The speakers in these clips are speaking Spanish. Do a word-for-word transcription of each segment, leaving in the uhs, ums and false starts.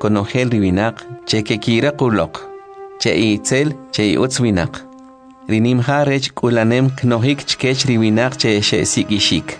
konogel riwinak che kekira kulok che itzel che utzwinak rinim harech kulanem knohik chkech riwinak che shesikishik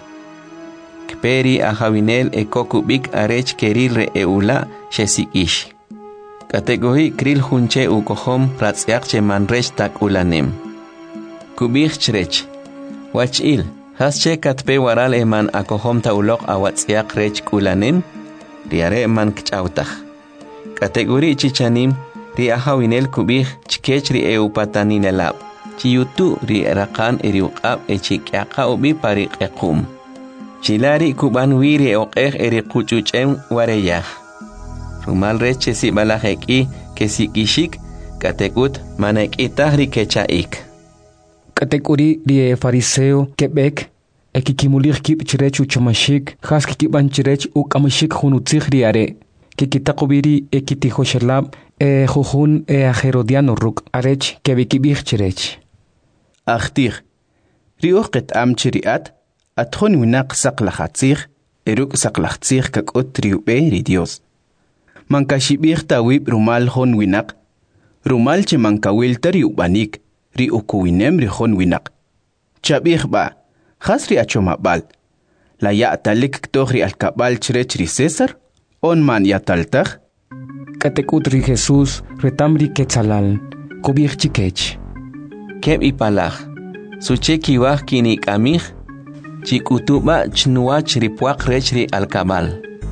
kperi ahawinel ekokubik arech keril re eula shesikish kategori kril hunche ukohom ratzyak che manrech tak ulanem kubich chrech wachil hasche katpe waral eman akohom taulok awatzyak rech kulanem riare man kchautach kategori chichanim ri ahawinel kubich chkech ri eupataninelab chiyutu ri raqan eriuqab echikyaqa ubi pariq equm chilari kuban wiri oqej eri quchuchem wareyaj rumal reche si balajeki que si kishik katekut manekitah ri kechaik katekuri ri fariseo kebek ekikimulir kip chirechu chamashik khas kiban chirech u kamashik hunutzig riare kikitaqubiri ekitihoshalab e jujun e aherodiano ruk arech kebikibich chirech achtir riuqet am chiriat atkhon winaq saqlahatzig eruk saqlahatzig kakot riube ri Dios mankashibir tawib rumal hon winaq rumal che mankawil tari ubanik ri ukuwinem ri hon winaq chabih ba khasri achomabal la ya'talik ktohri alkabal chirech ri César on man yataltag katekut ri Jesús retamri ketzalal kubich chikech keb ipalaj suche kiwaj kinik amij chikutuba chnuach ripuaq rech ri alkabal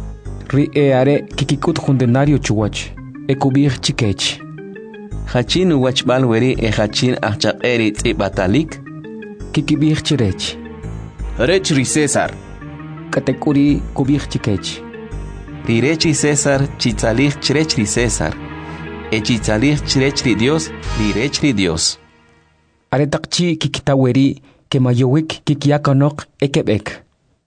ri eare kikikut jundenario chuwach ekubich chikech hachin wachbal weri e hachin achaqeri tsibatalik kikibich chirech rech ri César katekuri kubich chikech ri rechi César chitzalij chirech ri César e chitzalij chirech ri Dios ri rech ri Dios aretakchi kikitaweri que mayowik kikiakanok ekebek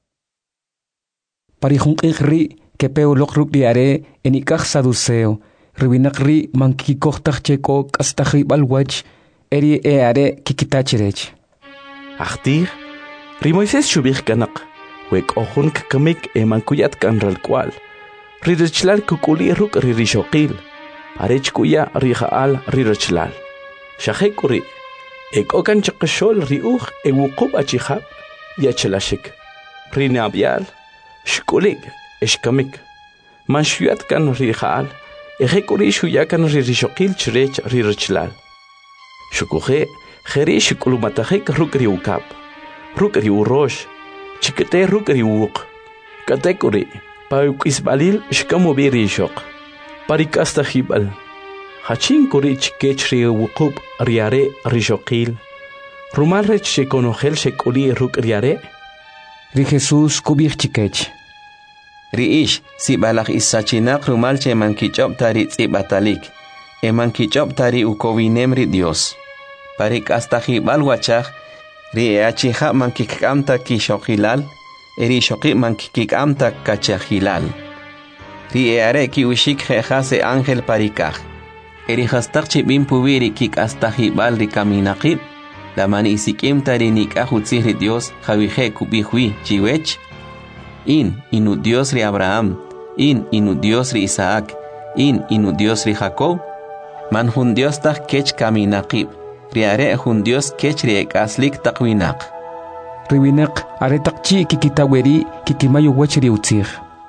parihunqig ri que peolok ruk diare enikaj saduceo riwinak ri mankikohtach cheko kastaji balwach eri eare kikitachirech achtir ri Moisés shubich kanak wek ohun kamik e mankuyat kanral kwal ri rechlal kukuli ruk ri rishoqil arech kuya ri jaal ri rechlal shahekuri ek okan chaqshol riuj e wuqub achihab yachlashik rinabial shkulik eshkamik manshuyat kan rihal ejekuri shuyakan rishoqil chrech rirchlal shukuje kherish kulumatakhik rukri ukab rukri urosh chikete rukri uq katekuri paukisbalil shkamubiri shoq parikasta hibal hachin kurich kechri wuqub riare rishoqil rumal rech shekonogel shekuli ruk riare ri Jesús kubich chikech riish si balaj isachinaq rumal che mankichop tari tsibatalik e mankichop tari ukowinem ri Dios parik hasta hibal wachaj ri achija mankikamta kishoqilal eri shoqi mankikamta kachajilal ri eare ki ushik jehase ángel parikaj eri hastaq chibin pubiri kik hasta hibal ri kaminaqib la man isikim tari nik'ajutzij ri Dios javije kubijwi chiwech in inu Dios ri Abraham in inu Dios ri Isaac in inu Dios ri Jacob man jun Dios taj kech kaminaqib riare jun Dios kech ri ek'aslik taqwinaq riwinaq aretaqchi kikitaweri kikimayo wach ri utzij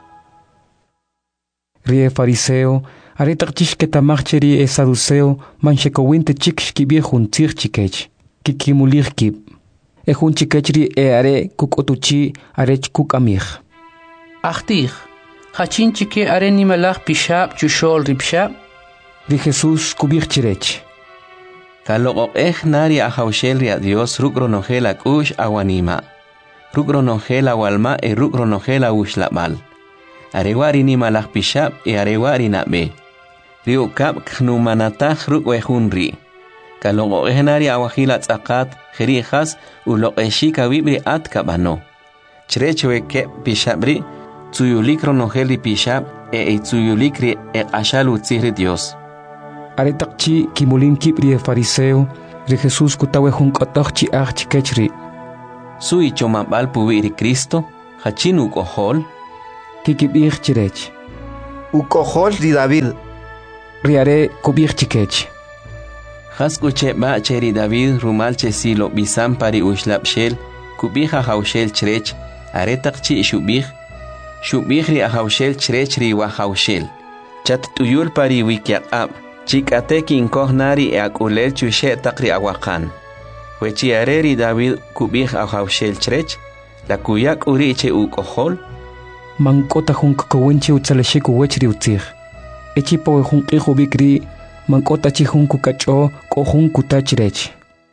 ri fariseo aretaqchish ketamacheri e saduceo manshekowinte chik shkibie jun tzij chikech kikimulir kib e jun chikechri e are kukotuchi arech kukamij achtig hachin chike are nimalaj pishab chushol ripshab ri Jesús kubich chirech kaloqej nari ahawshel ri Dios rukronogel akush awanima rukronogel awalma e rukronogel awushlabal arewari nimalaj pishab e arewari nabe ri ukab khnumanatah rukwejunri kalongo ehnari awahila tzaqat jerijas uloqeshi kawibri at kabano chrechweke pishabri tsuyulik ronogeli pishab e tsuyulikri e ashalu tzihri Dios aretaqchi kimulin kibri fariseo ri Jesús kutawe jun qataqchi ach kechri sui chomabal pubiri Cristo hachinu kohol kikibich chirech ukojol ri David. Riare kubir chikech. Haskuche ba cheri David rumal che silo bisam pari ushlap shel kubija haushel chrech aretak chi shubij shubij ri haushel chrech ri wa haushel chat tuyul pari wikyaqab chikate kin kohnari e akulel chushe takri awakan wechi areri David kubij haushel chrech la kuyak uri che ukojol mankota hun kowinchi utsaleshe kuwechri utzig echi po hun qihu bikri mankota chi hun kukacho ko hun kutachrech.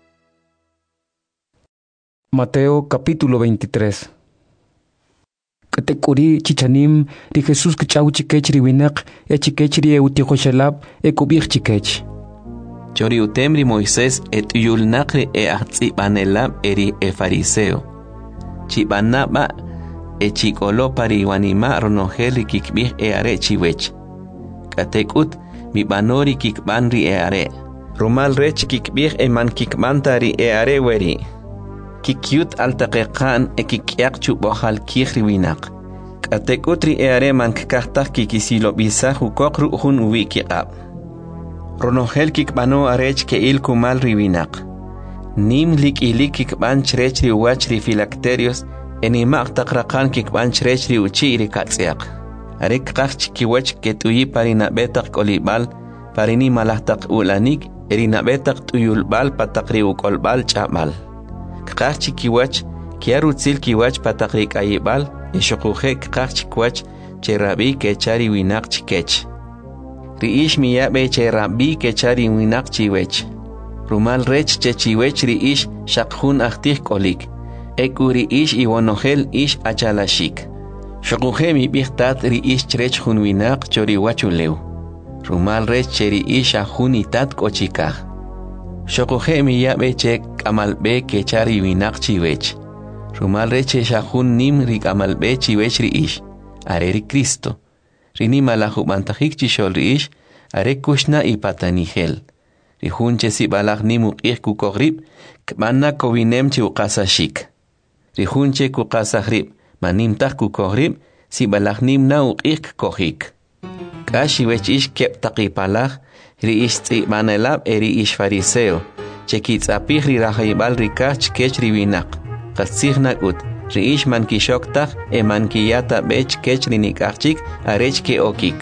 Mateo capítulo veintitrés. Katekuri chichanim ri Jesús kchau chikech ri winak e chikech ri utikhoshalab e kubir chikech. Chori utemri Moisés et yul nakri e atzi banelab eri e fariseo. Chibanaba e chikolo pari wanima ronogel kikbih e are chiwech. Katekut mi banori kikbanri e are. Rumal rech kikbih e man kikmantari e are weri. Kikyut altaqiqan e kikyak chubohal kihri winak. Katekutri e are man kaktak kikisilo bisa hukok ruhun wikiqab. Ronogel kikbano arech ke il kumal riwinak. Nim lik ilik kikban chrech ri wach ri filacterios enimaq taqraqan kikban chrech ri uchi ri katsiaq. Arek qach kiwach ketuyi parina betaq kolibal parini malahtaq ulanik erina betaq tuyulbal pataqri ukolbal chabal. Kaqchi kiwach kiarutzil kiwach pataqrik ayibal eshuquje kaqchi kiwach cherabi kechari winak chikech. Riish miyabe cherabi kechari winak chiwech. Rumal rech chechiwech riish shaqhun ahtih kolik. Ekuri ish iwonogel ish achalashik. Shuquje mi bihtat riish chrech hun winak chori wachuleu. Rumal rech cheri ish ahun itat kochikah. Shokuje mi yabe che kamalbe ke chari winak chiwech. Rumal reche shahun nim ri kamalbe chiwech ri ish. Are ri Cristo. Rini malahu bantahik chishol ri ish. Are kushna i patanihel. Ri hunche si balak nimu ik kukogrib. Kmanna kovinem chi ukasashik. Ri hunche kukasagrib. Manim tak kukogrib. Si balak nim na ukik kohik. Kashi wech ish kep takipalak. Ri ish tz'ibanelab eri ish fariseo. Chekitz apih ri rajaibal rikach kech ri winak. Qatzignak ut. Ri ish man kishoktak e man kiyata bech kech ri nikachik arech ke okik.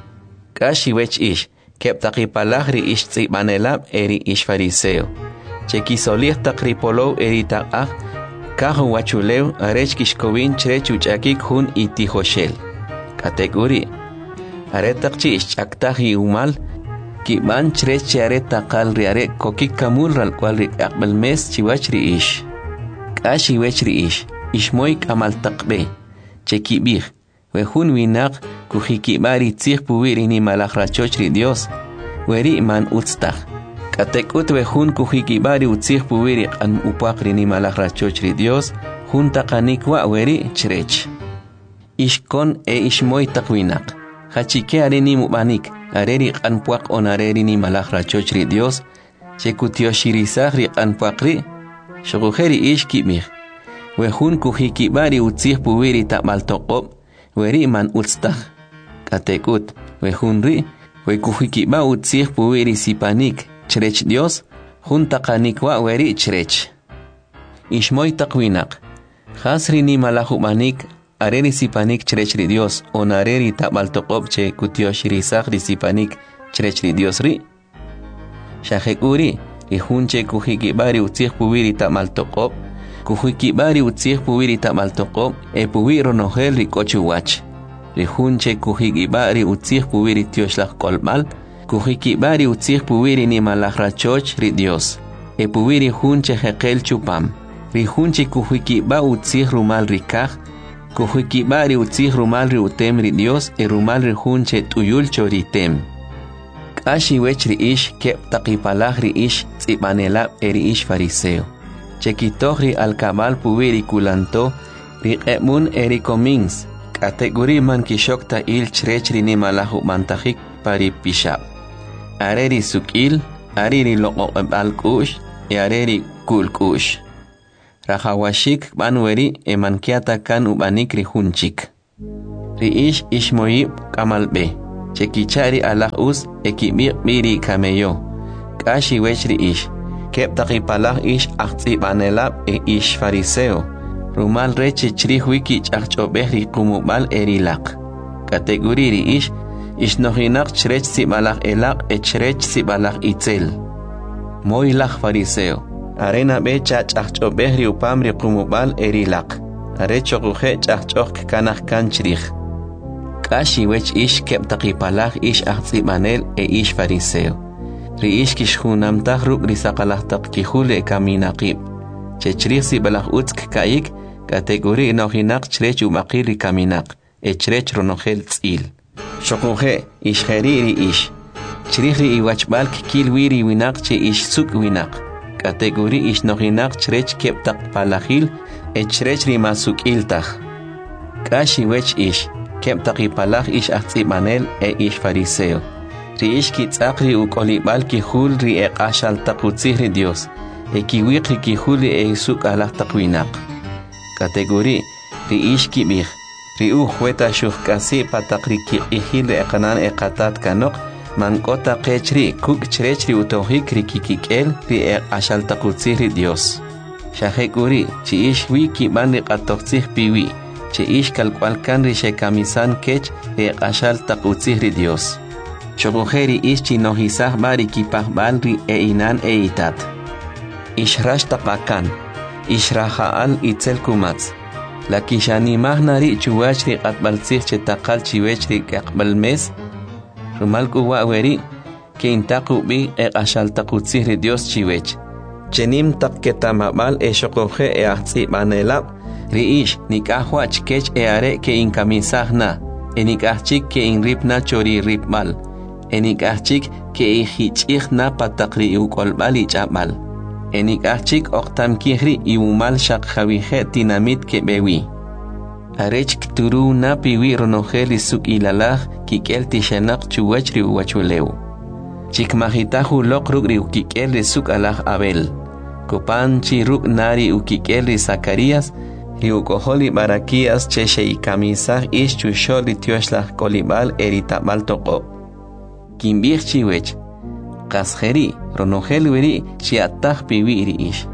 Kashi wech ish. Keptakipalak ri ish tz'ibanelab eri ish fariseo. Chekisolih tak ripolov eri takah. Kahu wachuleu arech kishkovin chrech uchakik hun iti hoshel. Kategori. Aretak chi ish chaktak hi umal. Kiban chrech chare takal riare kokik kamul ral cual ri akbel mes chiwach ri ish. Kashi wech ri ish. Ishmoy kamal takbe. Chekibih. Wehun winak kuhikibari tzih puwiri ni malakrachoch ri Dios. Weri man utztah. Katekut wehun kuhikibari utzih puwiri kan upakri ni malakrachoch ri Dios. Hun takanikwa weri chrech. Ishkon e ishmoy takwinak. Hachike are ni mubanik. Areri qanpuaq onareri ni malakra chochri Dios chekutio shirisagri qanpuaqri shugujeri ish kibih wehun kuhikibari utzih puwiri tamaltoqob weri man utztah katekut wehun ri we kuhikiba utzih puwiri sipanik chrech Dios hun taqanikwa weri chrech ishmoy taqwinak khasri ni malahubanik areri sipanik chrechri Dios onareri tabaltoqob che kutioshri sagri sipanik chrechri Dios ri shahekuri ri hunche kuhikibari utzih puwiri tamaltoqob kuhikibari utzih puwiri tamaltoqob e puwiro nohel ri kochuwach ri hunche kuhikibari utzih puwiri tioshlaq kolmal kuhikibari utzih puwiri ni malakrachoch ri Dios e puwiri hunche hekel chupam ri hunche kuhikiba utzih rumal rikaj kuhikibari utzih rumal ri utem ri Dios e rumal ri hunche tuyul choritem. Kashi wech ri ish kep taqipalaj ri ish tzibanelab eri ish fariseo. Chekitoh ri alkabal puwiri kulanto ri qemun eri komins. Kategori man kishokta il chrech ri ni malahu mantajik pari pishab. Are ri sukil, are ri loqoqebal kush, e are ri kul kush. Rajawashik banweri emankiata kan ubanik ri hunchik. Ri ish ishmoyib kamalbe. chekichari alah us ekibir biri kameyo kashi wechri ish kep taqipalah ish aqtsibanelab e ish fariseo rumal reche chrih wiki chachobehri kumubal erilaq kategoriri ish ish nohinak chrech sibalaq elaq e chrech sibalaq itzel moilaq fariseo arena be chachobehri upamri kumubal erilaq are choquhe chachok kanaq kanchrih kashi wech ish kep taqipalah ish aqtsibanel e ish fariseo ri ish kishhunam tahruk risaqalah taqkihule kaminaqib chechrih sibalaq utsk kaik kategori nohinak chrech umaqiri kaminaq e chrech ronohel tzil shoquhe ish kheriri ish chrihri iwachbal kil wiri winaq che ish suk winaq kategori ish nohinak chrech kep taqpalahil e chrech rimasuk iltah kashi wech ish kep taqipalah ish aqtsibanel e ish fariseo ri ish kitzaqri uqolibal kihul ri e qashal taqutzihri Dios e kiwiqri kihuli e suk alah taqwinaq kategori ri ish kibih ri u hueta shuhkasi pataqri kiqihil e qanan e qatat kanok mankota qechri kuk chrechri utohik ri kikikel ri e qashal taqutzihri Dios shahekuri chi ish wi kiban ri qatoqtzih piwi che ish kalqualkan ri shekamisan kech e qashal taqutzihri Dios shoqujeri ish chi nohisah bari kipahbal ri e inan e itat ish rash taqakan ish rahaal itzel kumatz la kishanimah nari chuwach ri qatbaltzih che taqal chiwech ri qaqbal mes rumal kuwa weri ke intaqu bi e qashal taqutzihri Dios chiwech chenim taqketamabal e shoquje e aqtsibanelab ri ish nikahwach kech e are ke inkamisahna e nikahchik ke inripna chori ripmal e nikahchik ke ihichihna pataqri uqolbal ichabal e nikahchik oqtam kihri iumal shaqjawihe tinamit ke bewi arech kturu na piwi ronoheli suk ilalah kikel tishanaq chuwachri uwachuleu chikmahitahu loqruk ri ukikel ri suk alah abel kopanchi ruk nari ukikel ri Zacarías riukoholi barakias cheche y camisah ish chusholi tioshlah kolibal eritabal toqo kimbih chiwech qasjeri ronohel weri chiatah piwiri ish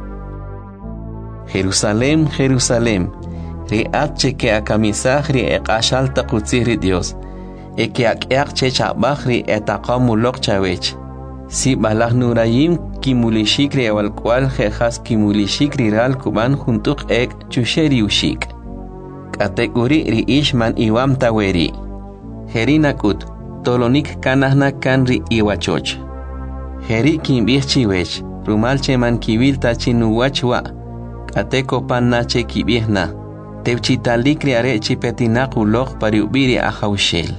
Jerusalem Jerusalem ri atche ke a camisah ri eqashal taqutzihri Dios e ke aqiaq chechabah ri etaqamulok chawech si balah nurayim kimulishik ri awalkwal jejas kimulishik ri ral kuban juntuk ek chusheri ushik kategori ri ishman iwam taweri herinakut tolonik kanahna kan ri iwachoch heri kimbih chiwech rumal cheman kibil tachinuwachwa kateko pannache kibihna tevchitalik ri are chipetinaqulok pariubiri ajaushel.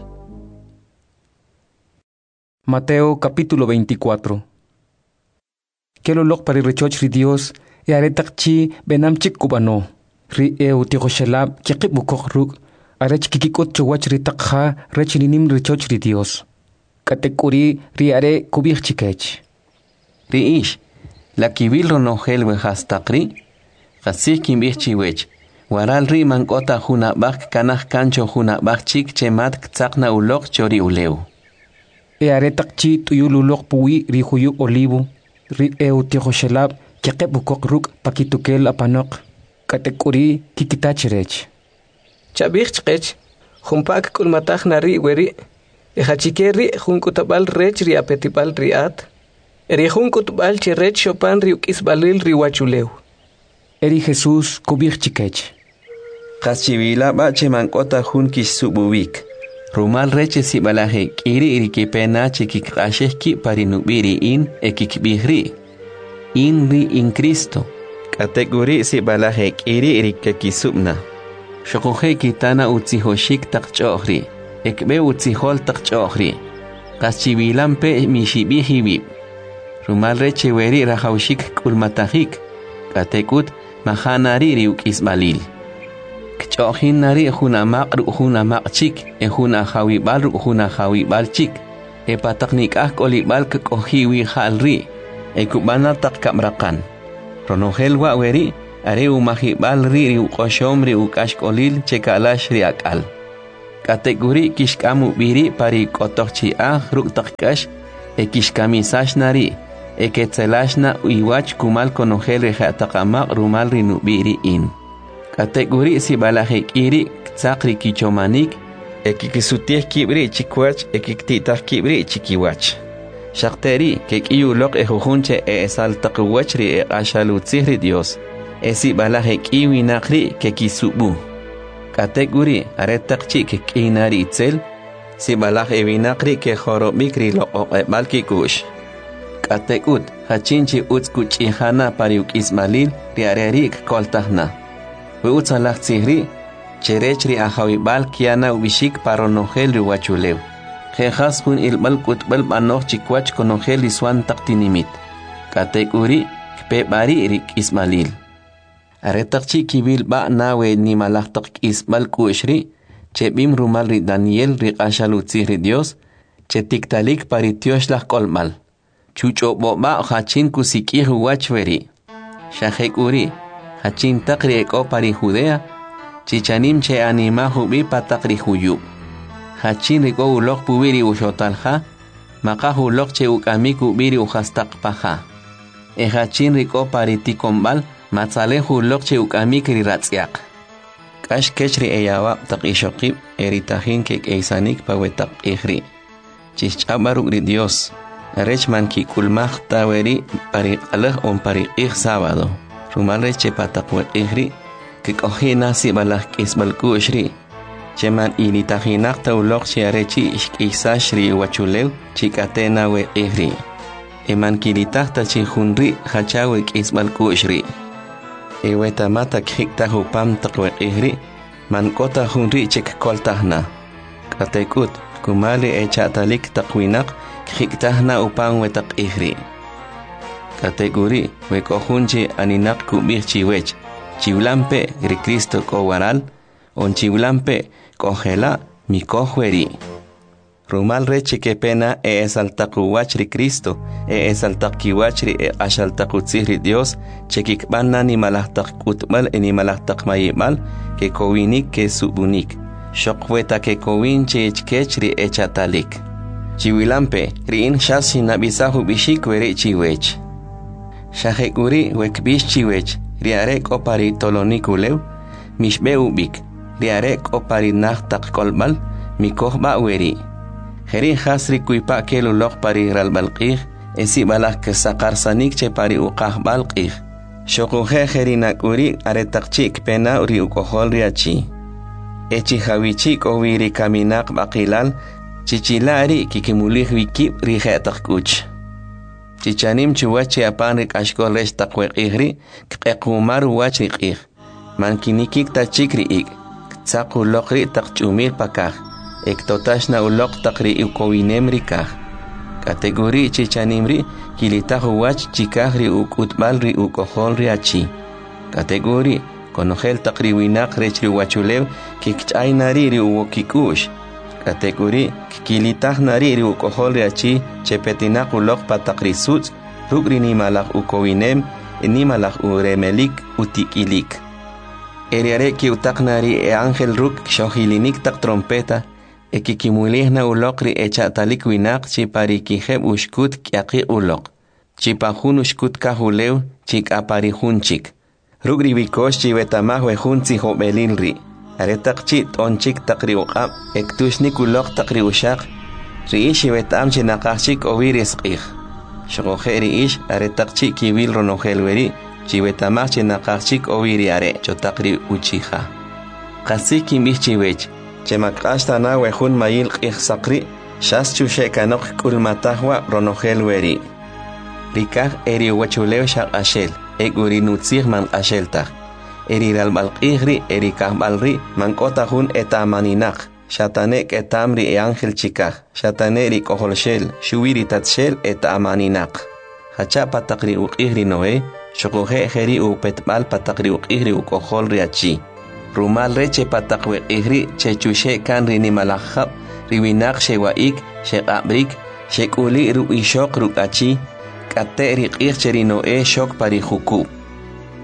Mateo capítulo veinticuatro. Que lo lok pari rechoch ri Dios e aretak chi benam chik kubano ri e utihoshelab kikip bukok ruk arech kikikot chowach ri takha rech ninim rechoch ri Dios katekuri ri are kubih chikech ri ish la kibil ronohel wehastakri qasih kimbih chiwech waral ri mankota huna bak kanah kancho huna bak chik chemat ktsaqna ulok chori uleu e aretak chi tuyululok puwi ri huyu olivo ri e utihoshelab kikip bukok ruk pakitukel apanok katekuri kikitachirech chabih chqech humpak kulmatah nari weri e hachikeri hunkutabal rech ri apetibal riat eri hunkutbal chirech chopan ri ukisbalil ri wachuleu eri Jesús kubih chikech qaschivila bache mankota hun kisububik rumal reche sibalaje kiri iri kipena chikikasheki parinubiri in ekikbihri in ri in Cristo kategori sibalaje kiri iri kekisubna shokoje kitana utzihoshik taqchohri ekbe utzihol taqchohri qaschivilan pe mishibihibib rumal reche weri rahaushik kulmatahik katekut mahanari ri ukisbalil kchohin nari huna maqru huna maqchik e huna hawibal huna hawibal chik e pataknik ah kolibal kohiwi halri e kubana tak kamrakan ronohel wa weri are umahibal ri ri uqoshom ri uqashkolil chekalash ri akal Kategori kishkamu biri pari kotochi ah ruk takkash e kishkamisash nari e ketzelashna iwach kumal konogel rehatakamak rumal rinubiri in. Kategori si balajek iri tzakri kichomanik e kikisutih kibri chikwach e kiktitah kibri chikiwach. Shakteri kek iyulok e jujunche e esaltakwachri e ashalutzihri Dios. E si balajek iwinakri ke kisubu. Kategori aretakchi ke kinari itzel si balaj e winakri ke jorobikri lo oqebal kikush. Katekut hachinchi utskuch ihana pariuk ismalil riarerik koltahna. We utsalach tsihri cherechri ahawibal kiana ubishik paronogel riwachulew. Jejas hun ilbal kutbal banoch chikwach konogel iswan taktinimit. Katekuri kpe bari rik ismalil. Aretakchi kibil ba nawe ni malaktak ismal kushri chebim rumal ri Daniel ri ashalutzihri Dios che tiktalik paritiosh kolmal. Chucho boba hachin kusikih wachveri. Shahekuri hachin takri eko pari Judea chichanim che anima hubi patakri huyub. Hachin riko ulok pubiri ushotalha maka ulok che ukamik ubiri uhastak paha. E hachin riko pari tikombal matzale ulok che ukamik riratzyak. Kash kechri eyawa tak ishokib eritahin kek eisanik pawetak ihri. Chichabaruk ri Dios. Rechman ki kulmach taweri pari alah on pari ich sábado. Rumal reche patakwe ihri que cojina si balah kisbal kushri. Cheman ilitahinak taulok chiarechi ishkisashri wachulew chikatena we ihri. Eman kilitah ta chihunri hachawe kisbal kushri. Ewe tamata khikta hupam takwe ihri man kota hunri chik koltahna. Katekut kumali echatalik takwinak Khiktahna upang wetak ihri. Kategori wekohunchi aninak kubih chiwech. Chiwlampe ri Cristo ko waral. On chiwlampe kohela mi kohweri. Rumal reche que pena e esaltakuwach ri Cristo. E esaltakiwach ri e ashaltakutzih ri Dios. Chekikbanna ni malahtak kutmal e ni malahtak mayimal. Que kowinik ke subunik. Shokweta ke kowin chechkech ri echatalik. Chiwilampe, riin shasi nabisahu bishik were chiwech. Shahekuri wekbish chiwech, riarek opari tolonikulew, mishbe ubik, riarek opari nachtak kolbal, mikohba weri. Herin hasri kuipa kelulok pari ralbalqih, esi balak kesakarsanik che pari uqah balqih. Shokuhe herinakuri aretakchik pena uri ukohol riachi. Echi hawichik owiri kaminak bakilal, Chichilari kikimulih wikip rihetak kuch. Chichanim chuwachi apanrik ashkolesh takwek ihri, kekumar wach rik. Mankinikik tachikri ik, tsaku lokri tak chumir pakah, ek totashna ulok takri ukowinem rikah. Kategori chichanimri, kilitahu wach chikahri ukutbalri ukoholri achi. Kategori, konogel takri winak rechri wachulew, kikchainari ri uwokikush. Kategori kilitah nari ri ukohol riachi chepetinak ulok patakrisut rugri ni malak ukowinem ni malak uremelik utikilik. Eriare ki utak nari e angel ruk shohilinik tak trompeta e kikimulihna ulok ri echatalik winak chipari kijeb ushkut kiaki ulok. Chipahun ushkut kahulew chik apari hunchik. Rugri bikosh chibetamah wehunzi hobelilri. Aretak chit onchik takri uqab ektushnik ulok takri ushak riish wetam chinakachik oviris qih shogohe riish aretak chik kibil ronohelweri chiwetamach chinakachik oviri are chotakri uchiha qasik kimich chiwech chemakashta wehun mayil qih sakri shas chushe kanok kulmatahwa ronohelweri rikah eri wachulew shak ashel eguri nutzir man asheltah Eri ralbalqihri eri kahbalri mankotahun etamaninak. Shatanek etamri e ángel chikah. Shataneri koholshel shuwiri tatshel etamaninak. Hacha patakri uqihri noe. Shokohe heri upetbal patakri uqihri ukoholri achi. Rumal reche patakwe ihri chechushe kanri ni malahab. Riwinak shewaik shekabrik shekuli ru ishok ru achi. Kateri qihcheri noe shok pari huku.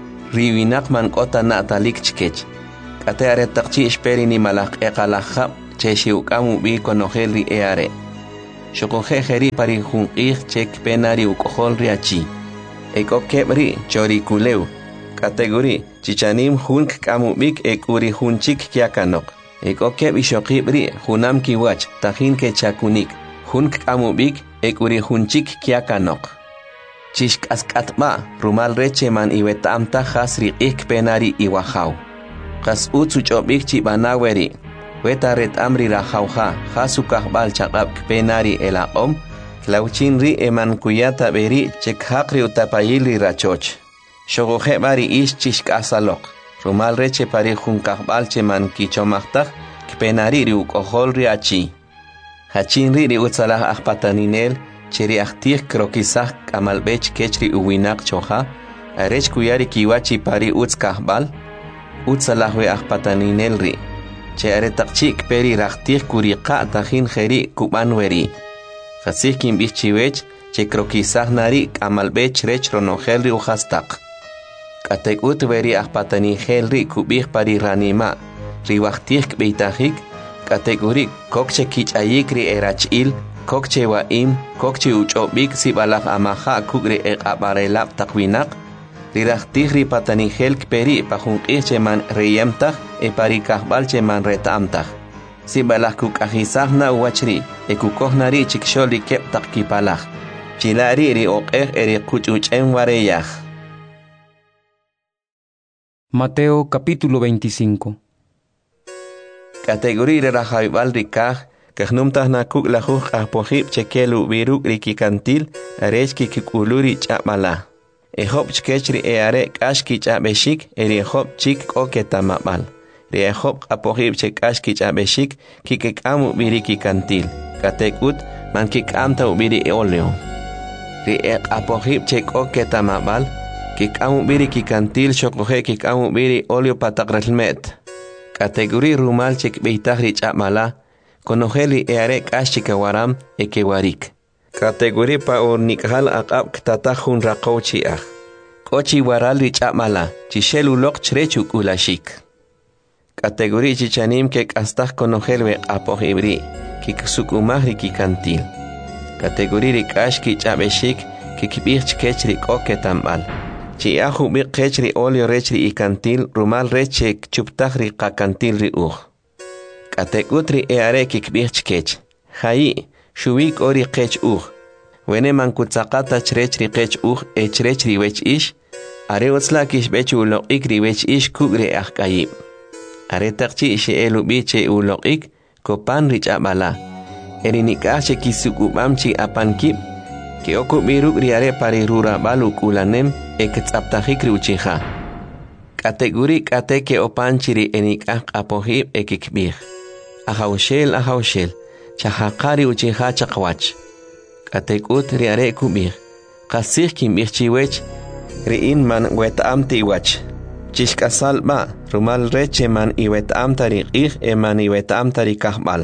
Riwinak man kota na talik chkech. Kate aretakchi esperi ni malak ekalahab che xiuqamu bi konojel ri eare. Xokoje jeri pari junqij che kpenari ukohol ri achi. Eko kebri chori kuleu. Kategori chichanim junk kamubik ekuri junchik kiakanok. Eko keb ishokibri junam kiwach tajin ke chakunik. Junk kamubik ekuri junchik kiakanok. Chishk askatma rumal reche man iwetam tajas riqik penari iwajaw. Kas utsu chobik chibanaweri. Weta ret amri rajauja jasukaj bal chaqab penari elaqom. Klauchin ri eman kuyata beri chekhakri utapayili rachoch. Shogoje bari ish chishk asalok. Rumal reche pari junkaj bal cheman kichomachtaj penari ri ukohol ri achi. Hachin ri ri utsalah ajpataninel. Cheri aktir krokisaj kamalbech kechri uwinak choja, arech kuyari kiwachi pari utz kahbal, utzalahwe akpataninel ri. Che aretakchik peri raktir kuriqa tajin jeri kubanweri. Jasih kimbichiwech, che krokisaj nari kamalbech rech ronogel ri ujastak. Katek ut veri akpataningel ri kubih pari ranima, riwaktir kbeitajik, kategori kokche kichayik ri erachil, kokche waim, kokche uchobik sibalak amaja kugri ek abarelap takwinak, rirachtig ri pataningel kperi pajunqih cheman reyemtaj e pari kahbal cheman retamtaj. Sibalak kukajisaj na uwachri, e kukohnari chiksholi kep takkipalaj. Chilari ri oqej eri kuchuchen wareyaj. Mateo capítulo veinticinco. Categoría de rajaibal rikaj, Kahnumtah na kuk lahuj ahpojib chekelu biruk rikikantil arechki kikuluri chapmala. Ehop chkechri eare kashki chapbeshik eri ehop chik koketamabal. Ri ehop apojib chekashki chapbeshik kikekamu birikikantil. Katekut man kikamta ubiri eoleo. Ri ek apojib chek koketamabal kikamu birikikantil shokoje kikamu biri oleo patakrelmet. Kategori rumal chek beitahri chapmala. Konojeli eare kashika waram ekewarik. Kategori pa ornikhal aqab ktatajun raqochi ah. Kochi waral richamala, chishelu lok chrechuk ulashik. Kategori chichanim kek astaj konojelwe apoh ibri, kiksukumahri kikantil. Kategori rikashki chabeshik, kikbich kechri oketambal. Chiahu bi kechri olio rechri ikantil, rumal rechek chuptajri kakantil ri uj. Katekutri eare kikbich kech. Hai, shuik ori kech uj. Wene mankutsakata chrechri kech uj e chrechri wech ish. Are utslakish bechu ulok ri wech ish kugre ahkayib. Are takchi ishe elu biche ulok ik, kopan rich abala. Erinikashe kisukubamchi apankib. Ke oku biruk riare pari rura baluk ulanem e ketsaptajikri uchinja. Kategori kateke opanchiri enikah apohib e kikbich. Ahaushel, ahaushel, chahakari uchinja chakwach. Katekut riare kubir. Kasih kimbir chiwech, riin man wet amti wach. Chishkasal ba, rumal reche man iwet amtari ich e man iwet amtari kahbal.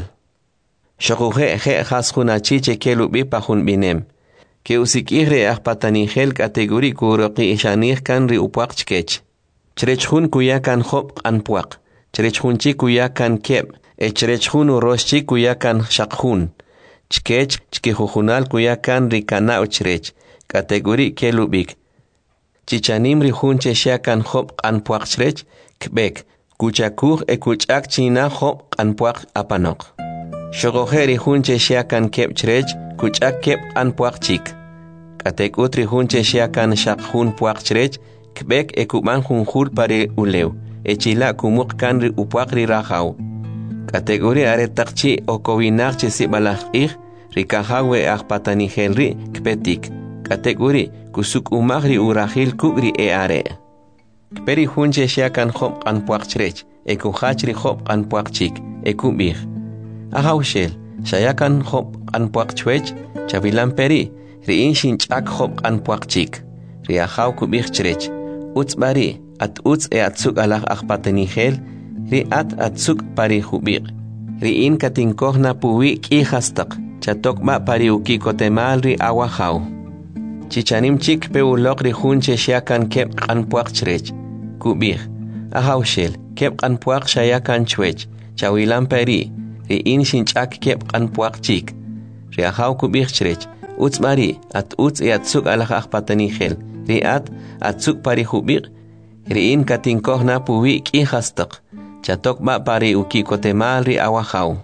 Shokuhe he haskuna chiche kelu bipahun binem. Ke usikire ahpataningel kategori kuroki ishanir kan ri upuak chkech. Chrechhun kuyakan hop anpuak. Chrechhunchi kuyakan keb. Echrechhun uroshi kuyakan shakhun. Chkech chkihujunal kuyakan rikana uchrech. Kategori kelubik. Chichanim rihunche shakan hop anpuak chrech. Kbek. Kuchakur e kuchak china hop anpuak apanok. Shogohe rihunche shakan keb chrech. Kuchak keb anpuak chik. Katekut rihunche shakan shakhun puak chrech. Kbek e kuman junjur pare uleu. Echila kumuk kan ri upuak ri rajau. Kategori are takchi o kowinak chesi balach ich, rikahawe ahpatanigel ri kpetik. Kategori kusuk umagri urahil kugri e are. Kperi hunche shakan hop an puak chrech, e kuhachri hop an puak chik, e kubich. Ahaushel, shayakan hop an puak chwech, chavilan peri, ri inshin chak hop an puak chik. Ri ahau kubich chrech, uts bari, at uts e atsuk alach ahpatanigel, ri at atsuk pari hubir. Ri in katinkohna puwi ki hastak. Chatok ma pari ukikotemal ri awahau. Chichanim chik pe ulok ri hunche shakan kep anpuak chrech. Kubir. Ahaushel, kep anpuak shayakan chwech. Chawilan peri. ri in shinchak kep qan puaq chik ri ahaw kubich chrech uts mari at uts e atsuk alakh akhpatani khel ri at atsuk pari hubik ri in katinkohna puwi ki khastaq chatok ba pari uki kotemal ri awahaw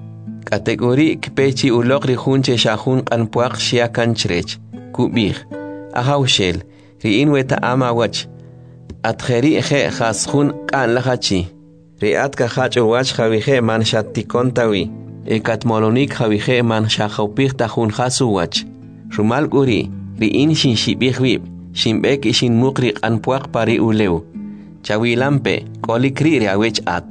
kategori kpechi ulok ri hunche shahun qan puaq shia kan chrech kubich ahaw shel ri in weta ama wach atkheri khe khaskhun kan lahachi ri at ka khach wach khawihe man shattikontawi ekat molonik khawihe man shakhopich ta khun khasu wach rumal guri ri in shin shibihwib shimbek ishin mukri qan puaq pari uleu chawilampe kolikri ri awech at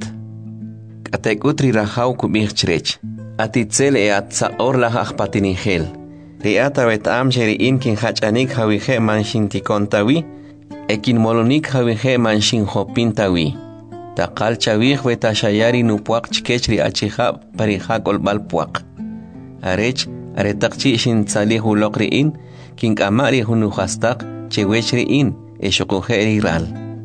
katekutri rahaw kubich chrech atitzel e at saor la akhpatini khel ri at awet am sheri in kin khachanik khawihe man shintikontawi ekin molonik khawihe man shin hopintawi taqal chawih weta shayari nupuaq chkechri achihab parija kolbal puaq arech aretaqchi shin salih uloqri in kin kamari hunu khastaq chewechri in eshoqujeri ral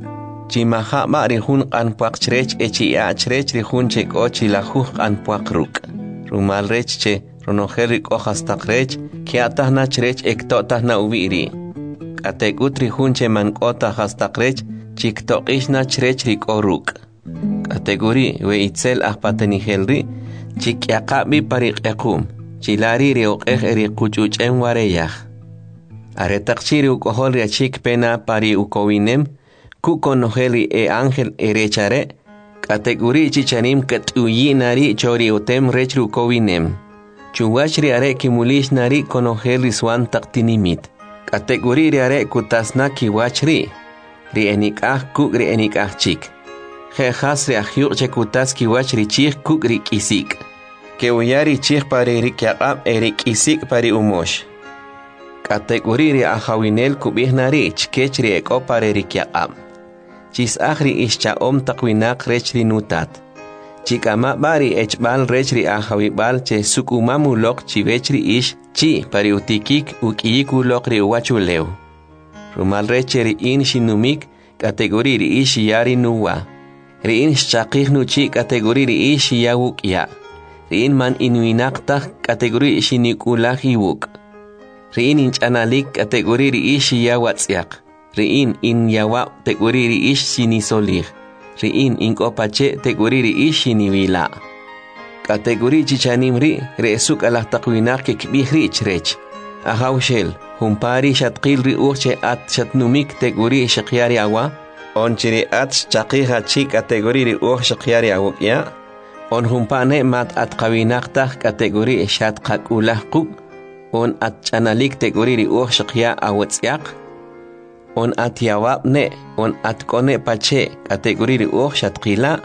chimaha mari hun qan puaq chrech echi achrech ri hun cheko chilahu qan puaq ruk rumal rech che ronojeri ko khastaq rech ki atahna chrech ektotahna ubiri atekutri hunche man kota hastaqrech chiktoqishna chrech rik oruk kategori we itzel ahpateni helri chikyaqabi pariqequm chilari rioqej eri quchuchen wareyaj aretaqchiri ukohol riachik pena pari ukowinem kukonojeli e ángel erechare kategori chichanim katuyinari chori utem rech ukowinem chuwachri are kimulishnari konojeli swan taqtinimit kategori riare kutasna kiwachri ri enikah kuk ri enikah chik je khas ri ahyuk che kutas kiwachri chik kuk ri kisik ke uyari chik pari ri kyaqab eri kisik pari umosh kategori ri ahawinel kubihnari chkech ri eko pari ri kyaqab chis akhri ischa om taqwinak rech ri nutat chikama bari echbal rech ri ahawibal che sukumamu lok chivechri ish chi pari utikik ukiyiku lokri uwachuleu rumal recheri in shinumik kategori ri ish yari nuwa ri in shaqih nu chi kategori ri ish yawuk ya ri in man inuinaqta kategori shinikulaj iwuk ri in inchanalik kategori ri ish yawatsiaq ri in in yawa kategori ri ish shinisolih ri in inkopache kategori ri ish shiniwila kategori chichanimri resuk alah taqwinak ke kbihri chrech ahawshel humpari shatqil ri uche at shatnumik tegori shaqyari awa onchiri at chaqiha chi kategori ri uch shaqyari awya on humpane mat at qawinaqta kategori shatqakulah quk on at chanalik tegori ri uch shaqya awtsiaq on at yawabne on at kone pache kategori ri uch shatqila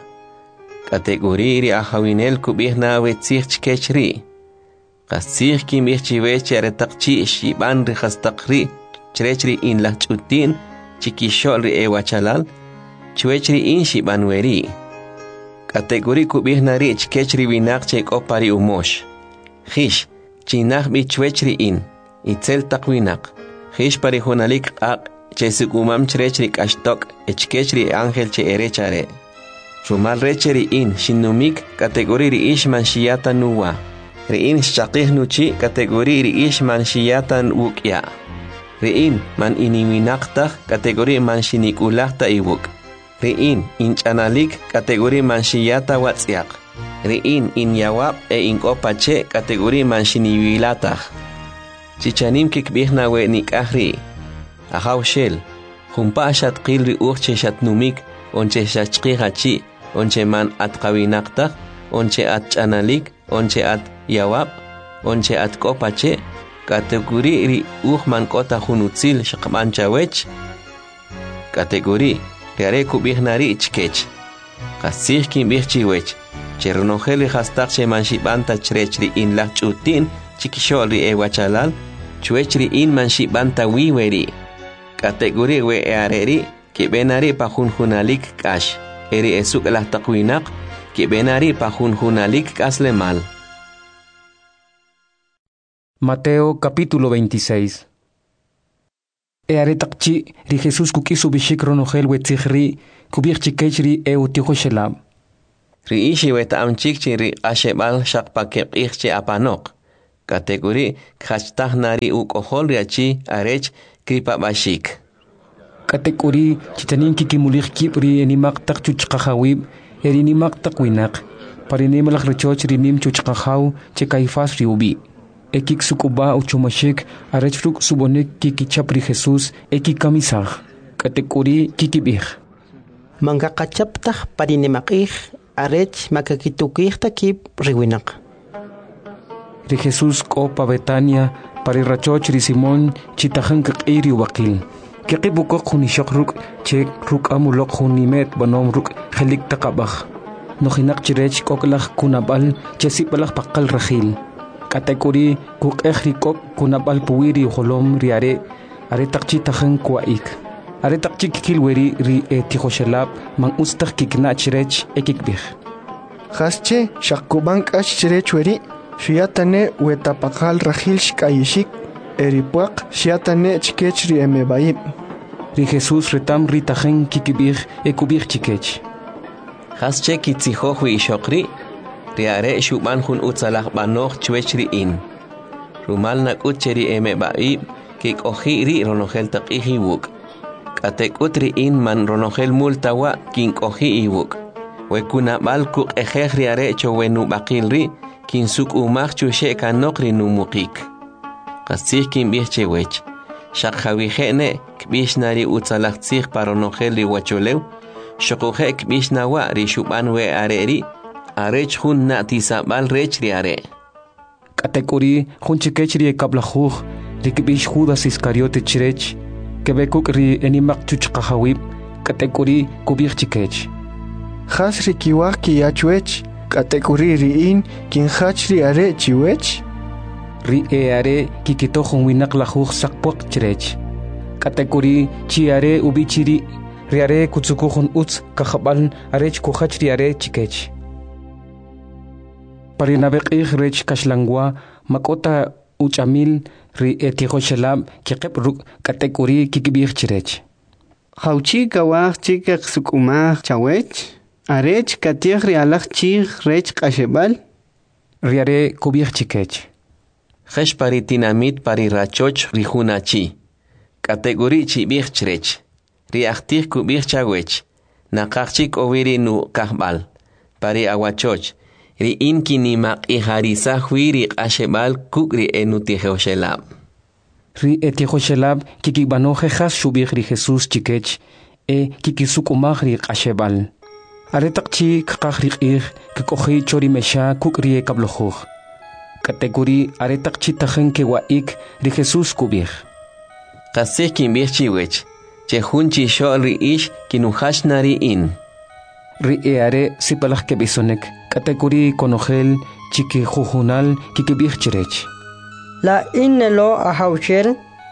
kategori ri ahawinel kubihna wetzich chkechri qasich kimich chiwechi aretaqchi shiban ri khastaqri chrechri in la chutin chikishol ri ewachalal chwechri in shiban weri kategori kubihna ri chkechri winaq cheko pari umosh khish chinaq bi chwechri in itzel taqwinaq khish pari hunalik aq chesukumam chrechri kashtok echkechri ángel che erechare Chumal recheri in shinumik kategori ri ishman shiyata nuwa. Ri in shaqih nuchi kategori ri ishman shiyatan wukya. Ri in man iniminaqta kategori man shinikulaqta iwuk. Ri in inchanalik kategori man shiyata watsiaq. Ri in inyawab e inkopache kategori man shiniwilataq. Chichanim kikbihna we nikahri. Ahaw shel. Humpa shatqil ri uche shatnumik. Onche shachqihachi, onche man at kawinaqtaq, onche at chanalik, onche at yawab, onche at kopache, kategori ri uj man kota hunutzil shaqman chawech, kategori riare kubihnari chkech, qasih kim bihchiwech, chernojeli hastaq che man shibanta chrech ri in la chutin, chikishol ri ewachalal, chwech ri in man shibanta wiweri, kategori we eareri, que benari pa junjunalik kash, eri esuk la taqwinaq, que benari pa junjunalik kasle mal. Mateo capítulo veintiséis. E aretaqchi ri Jesús kukisu bishik ronojel wetzihri, kubich chikechri e utijo shelab. ri ishi weta amchik chi ri ashebal shakpakep ichche apanok. Kategori khachtah nari ukohol riachi arech kripa bashik. Kategori chitanin kikimulik kip ri enimak tak chuchkahawib eri nimak tak winak. Parinimalak rechoch rinim chuchkahaw che kaifas riubi. Ekik sukuba uchumashik arech fruk subonik kikichap ri Jesus eki kamisah. Kategori kikibih. Mangakachaptah parinimakih arech makakitukih takip riwinak. Ri Jesus ko pa Betania pari rachoch ri Simon chitahan kakiri wakil. Kikibukok hunishok ruk che ruk amulok hunimet banom ruk khelik takabah. Nohinak chirech koklak kunabal che sipalak pakal rahil. Kategori kuk ekhrikok kunabal puwiri holom riare are takchi tahan kuaik. Are takchi kikilweri ri etihoshelab mang ustak kikna chirech ekikbih. Khasche shakubank ash chirech weri shiatane wetapakal rahil shkayishik eripuak shiatane chikech ri emebaib. Ri Jesus retam ri tahan kikibih ekubih chikech. Khasche kitzihoh wi ishokri riare shuban hun utsalak banok chwech ri in. Rumal nakut cheri emebaib kik ohi ri ronogel takihi wuk. Katek utri in man ronogel multawa kin ohi iwuk. Wekuna bal kuk ejeh riare chowenu bakil ri kin suk umach chushe kanok ri numukik. Kasih kin bih chewech. Shak hawihene kbish nari utsalak tzih paronogel ri wacholew. Shokuhe kbish nawa ri shuban we are ri. Arech hun na tisabal rech riare. Kategori hun chikech ri kablahuh ri kbish Judas Iscariote chirech. Kebekuk ri enimak chuchkahawib. Kategori kubih chikech. Khas ri kiwak ki yachwech. Kategori ri in kin hach ri are chiwech. Ri e are kikito hun winak lahuh sakpok chirech. Kategori chi are ubichiri. Ri are kutsuku hun uts kakhabal arech kuhach ri are chikech. Parinabek ich rech kashlangwa makota uchamil ri etihoshelab kikep ruk kategori kikibih chirech. Hauchi kawach chikek sukumach chawech. Arech katich ri alach chich rech kashebal. Riare kubih chikech. Chesh pari tinamit pari rachoch ri hunachi. Kategori chibih chirech. Ri achtich kubih chawech. Nakachik oviri nu kahbal. Pari awachoch. Ri in kinimak iharisa huiri ashebal kukri enutihoshelab. Ri etihoshelab kikibanoje has shubih ri Jesus chikech e kikisukumach ri ashebal. Aretakchi kakach ri ich kikohi chori mesha kukri e kablohuch. Kategori aretakchi tajen kewaik ri Jesus kubih. Kasih kimbih chiwech. Chehun chishol ri ish kinuhash nari in. Ri e are sipalach kebisonek. Kategori konogel chiki jujunal kikibih chirech. La innelo ahaucher.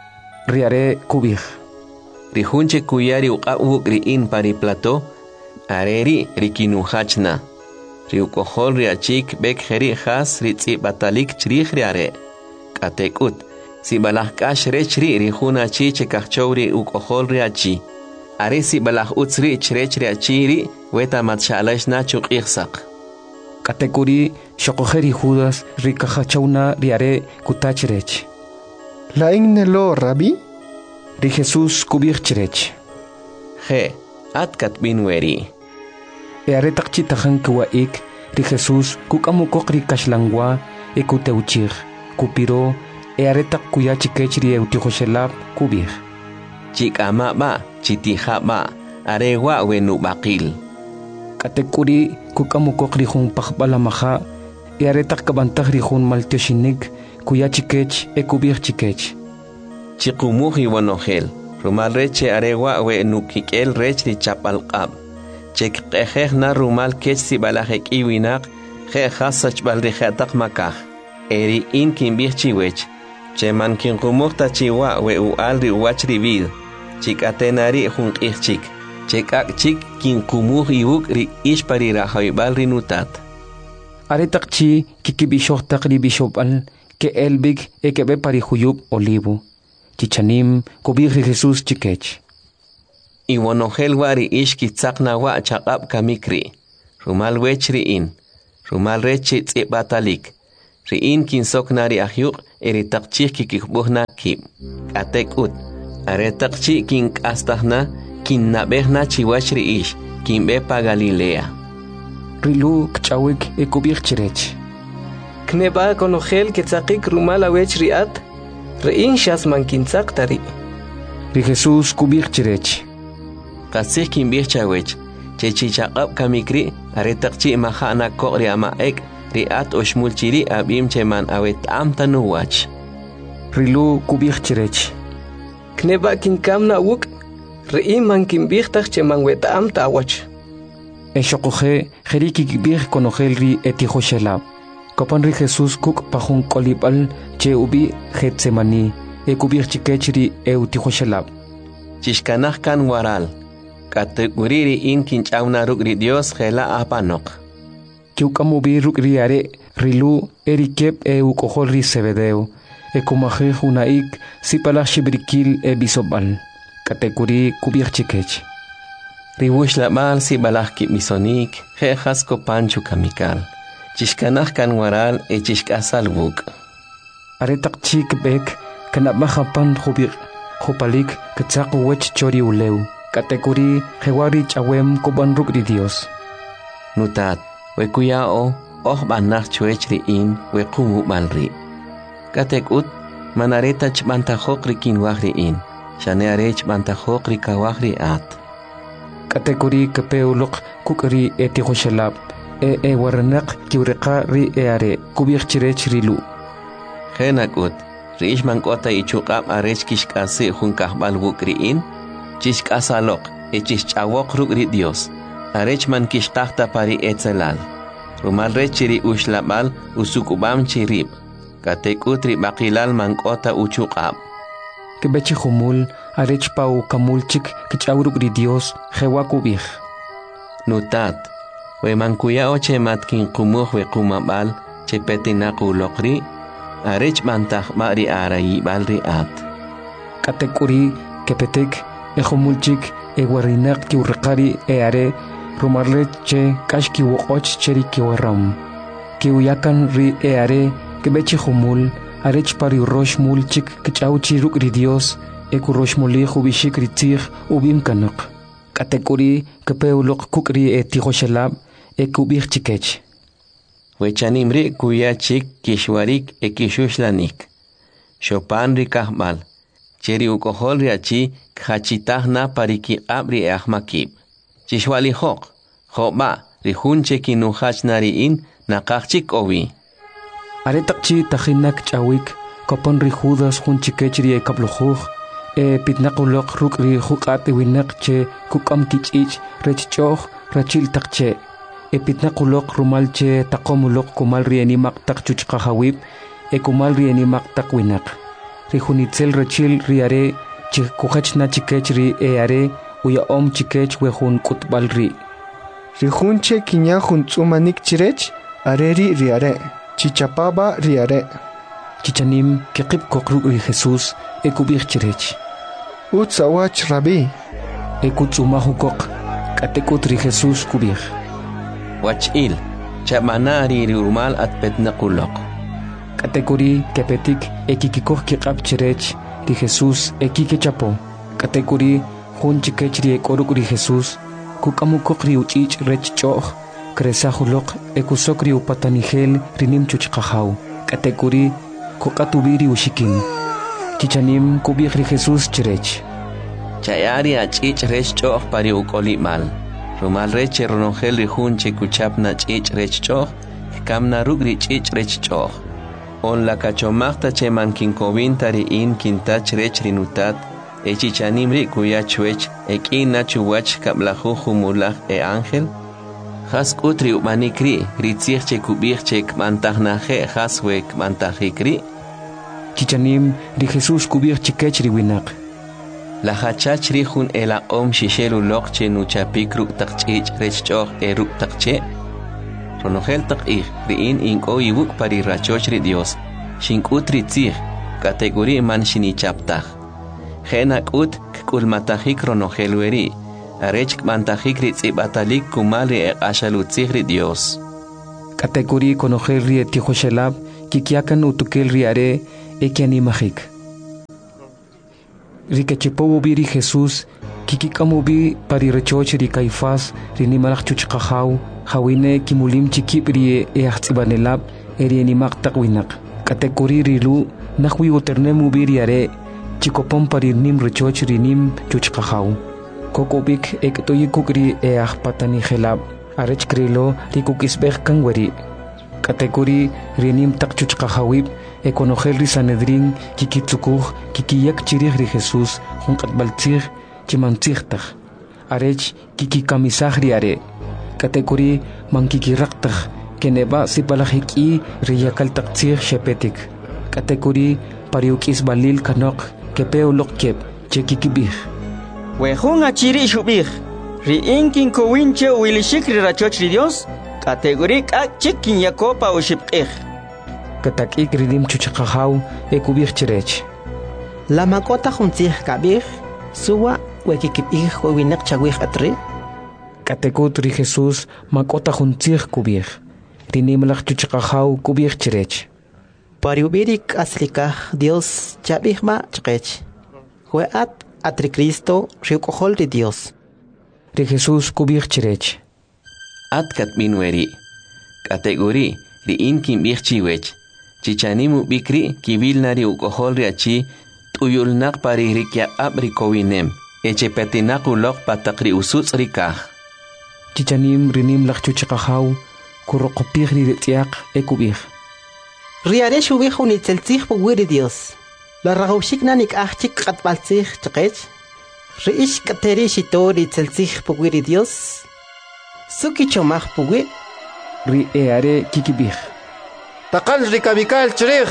Riare kubih. Rihunche kuyari uqawuk ri in pari plato. Areri rikinuhachna. Riukohol riachik bek heri has ritzi batalik chirich riare. Katekut. Si balah kash rechri rihuna chi chekachowri ukohol riachi. Are si balah utsri chrech riachi ri weta matshalash na chuk ikhsak. Kategori shokoheri Judas rikahachawna riare kutachrech. La innelo rabi. Ri Jesus kubih chirech. He, atkat binweri. E are takchi tahan kuwaik ri Jesus kukamukok ri kashlangwa e kuteuchir. Kupiro e are tak kuya chikech ri eutihoshelab kubih. Chikama ba, chitiha ba, arewa wenu bakil. Kategori kukamukok ri hun pakbalamaha e are tak kabantah ri hun maltioshinig kuya chikech e kubih chikech. Chikumuhi wanogel. Rumal reche arewa we nukikel rech ri chapalqab. Chek ejeh na rumal kech si balajek iwinak je hasach bal ri jatak makaj. Eri in kimbih chiwech. Cheman kin kumukta chiwa we ual ri uach ri vid. Chik atenari hun ichchik. Chek ak chik kin kumuh iwuk ri ish pari rahoybal ri nutat. Are takchi kikibishok tak ri bishopal ke elbig e kebe pari huyub olivo. Chichanim kubih ri Jesus chikech. Iwanogel wari ish kitzak na wa chakab kamikri. rumal wech riin, rumal reche tzipatalik, riin kinsok nari ahyuk, eri takchik kikikbuhna kib, atek ut, are takchi kink astahna, kin nabehna chiwach riish, kin bepa Galilea. Rilu kchawik ekubik chirech. Kneba konogel ketzakik rumal awech riat, rein shas man kinsak tari. Ri Jesús kubik chirech. Kasih kin bih chawech, chechi chaqab kamikri, are takchi mahana kok ri ama ek, riat oshmul chiri abim cheman awet am tanuwach. Rilu kubik chirech. Kneba kinkam na wuk, rein man kimbih tak cheman wet am tawach. Eshokoje, jeriki kibik konogel ri etihoshelab. Kapan ri Jesús kuk pahun kolibal che ubi Getsemani, e kubik chikechri e utihoshelab. Chishkanah kan waral, kateguriri in kinchawna ruk ri Dios gela apanok. Kiukamubi ruk ri are, rilu erikep e ukohol ri Zebedeo, e kumaje hunaik sipalach shibrikil e bisobal, kateguri kubik chikech. Riwush labal sibalach kip misonik, jejas kopanchu kamikal. Chishkanah kan waral e chishkasal buk. Aretak chik bek, kanap mahapan hubik, hupalik, ketsaku wech chori uleu, kategori hewari chawem kuban ruk di Dios. Nutat, we kuyao, oh banach chuech riin, we kumu balri. Katekut, manareta chbantahok rikin wahriin, shane arech bantahok rikawah riat. Kategori kepeulok kukri etihoshelab, e e waranak kiureka ri eare kubik chirech rilu. Genakut, riish mankota ichukab arech kishkase hunkah balbuk riin, chishkasalok, e chishchawok ruk ri Dios, arech man kishtahta pari etzelal. Rumal rechiri ushlabal usukubam chirib, katekut ri bakilal mankota uchukab. Kebechi humul, arech pau kamulchik kichawruk ri Dios, jewa kubik. Nutat, we mankuya oche matkin kumuh we kumabal, che petinaku lokri, arech mantah mari arayi balri at. Katekuri, kepetek, e humulchik, e warinak ki urqari e are, rumarle che kashki wokoch cheri ki waram. Ki uyakan ri e are, kebechi humul, arech pari rosh mulchik kichawchi ruk ri Dios, e kurosh muli hubishik ritzich ubim kanak. Kategori kepeulok kukri e tihoshelab e kubik chikech. Wechanimri kuya chik kishwarik e kishuslanik. Chopan ri kahmal. Cheri ukohol ri achi khachitah na pariki abri e ahmakib. Chishwali hok. Hoba ri hunche kinuhach nariin nakachik owi. Aretakchi tahinak chawik kapan ri Judas hunchikech ri e kapluhuj. E pitnakulok ruk ri hukat winak che kukam kichich rechchoh rachil takche. E pitnakulok rumal che takomulok kumal ri animak tak chuchkahawip e kumal ri animak tak winak. Ri hunitzel rachil ri are che kuhach na chikech ri e are uya om chikech we hun kutbal ri. Ri hunche kinya huntsumanik chirech areri ri are. Chichapaba ri are. Chichanim kekip kokruk ri Jesús e kubik chirech. Utsawach rabi. Ekutsumahukok, katekut ri Jesús kubik. Wachil, chamanari rumal at petnakulok. Kategori kepetik ekikikok kikap chirech ri Jesús ekike chapo. Kategori hun chikech ri ekoruk ri Jesús, kukamukok ri uchich rechchoh, kresahulok ekusok ri upatanihel rinim chuchkahaw. Kategori kokatubiri ushikin. Chichanim kubik ri Jesús chirech. Chayari achich rechchoh pari ukoli mal. Rumal reche ronongel ri hunche kuchapna chich rechchoh, kamna rugri chich rechchoh. On la cachomachta che mankin kovinta ri in kintach rech rinutat, e chichanim ri kuya chuech, e kina chuwach kablahu humulach e ángel. Has utri umanikri, ritzich che kubich che kmantahnaje haswe kmantahikri. Chichanim ri Jesús kubik chikech ri winak. La hachach ri hun ela om shishelu lok che nuchapik ruk takchich rechchoh e ruk takche. Ronogel takich riin inko ibuk pari rachoch ri Dios. Shinkut ritzich, kategori man shinichaptach. Genak ut kkulmatahik ronogel weri. arech kmantajik ri tsibatalik kumal ri eqashalutzig ri Dios. Katekuri conocer ri etijoshelab kikiakan utukel ri are ekianimajik. Ri kechipobu bi ri Jesús kikikamu bi pari rechoch ri Caifás ri nimalak chuchqajaw hawine kimulim chikip ri eachtsibanelab eri animak takwinak. Katekuri ri lu nakwi uternemu bi ri are chikopon pari nim rechoch ri nim chuchqajaw. Kokobik ektoyikuk ri each patani gelab arech krilo ri kukisbek kangweri. Katekuri ri nim tak chuchqajawib ekonogel ri Sanedrin kikitsukuj kikiyak chirij ri Jesús junqatbaltzig chimantzigtaj arech kikikamisaj ri are. Katekuri mankikiraqtaj keneba sipalajiki ri yakaltaqtzig shepetik. Katekuri pariukis balil kanok kepeo lokkep chekikibij. Wejun achiri shubij ri inkin kowinche wilishik ri rachoch ri Dios kategorik ak chikin yakopa ushipqij. Katakik ridim chuchqajaw ekubij chirech. La makota juntzig kabij suwa wekikibij winak chawij atri. Katekut ri Jesús makota juntzig kubij. Rinimlaj chuchqajaw kubij chirech. Pariubirik aslikaj Dios chabij ma chqech. Hueat atri Cristo riukojol ri Dios. Ri Jesús kubij chirech. At katminweri. Kategori ri inkin bij chiwech. Chichanimu bikri kivilnari ukojol ri achi tuyulnak pari rikia abri kowinem. Echepetinak ulok patakri usutz rikaj. Chichanim rinim laj chuchqajaw kurroqopij ri retiaq ekubij. Riare shubij unitzeltzig puwiri Dios. La ragawshik nanik achik katbaltzig chqech. Riish kateri shitori tzeltzig puwiri Dios. Suki chomaj puwi. Ri eare kikibij. Takal rikabikal chirij.